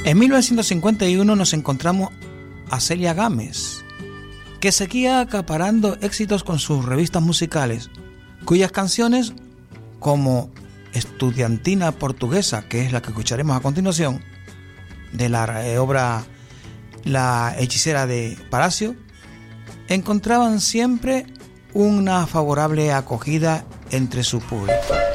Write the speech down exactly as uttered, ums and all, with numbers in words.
En mil novecientos cincuenta y uno nos encontramos a Celia Gámez, que seguía acaparando éxitos con sus revistas musicales, cuyas canciones, como Estudiantina Portuguesa, que es la que escucharemos a continuación, de la obra La hechicera de Palacio, encontraban siempre una favorable acogida entre su público.